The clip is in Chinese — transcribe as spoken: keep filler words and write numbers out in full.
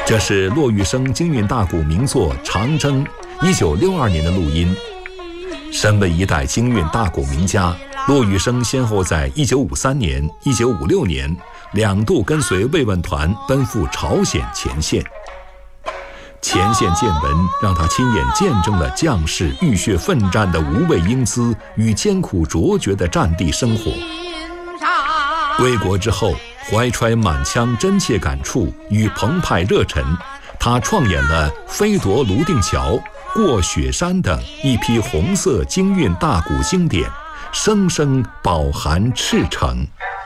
这是骆玉笙京韵大鼓名作《长征》一九六二年的录音。身为一代京韵大鼓名家，骆玉笙先后在一九五三年、一九五六年两度跟随慰问团奔赴朝鲜前线。前线见闻让他亲眼见证了将士浴血奋战的无畏英姿与艰苦卓绝的战地生活。归国之后，怀揣满腔真切感触与澎湃热忱，他创演了《飞夺泸定桥》《过雪山》等一批红色京韵大鼓经典，声声饱含赤诚。